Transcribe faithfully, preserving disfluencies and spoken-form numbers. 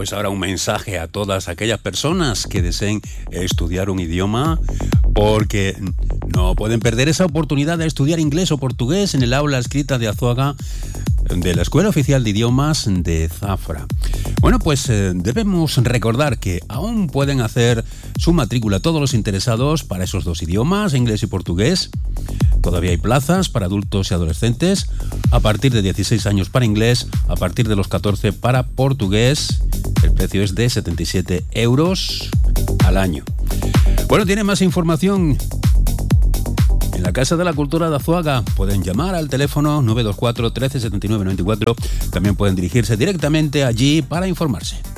pues ahora un mensaje a todas aquellas personas que deseen estudiar un idioma, porque no pueden perder esa oportunidad de estudiar inglés o portugués en el aula escrita de Azuaga de la Escuela Oficial de Idiomas de Zafra. Bueno, pues eh, debemos recordar que aún pueden hacer su matrícula todos los interesados para esos dos idiomas, inglés y portugués. Todavía hay plazas para adultos y adolescentes, a partir de dieciséis años para inglés, a partir de los catorce para portugués. El precio es de setenta y siete euros al año. Bueno, tiene más información en la Casa de la Cultura de Azuaga. Pueden llamar al teléfono nueve dos cuatro, trece, setenta y nueve, noventa y cuatro. También pueden dirigirse directamente allí para informarse.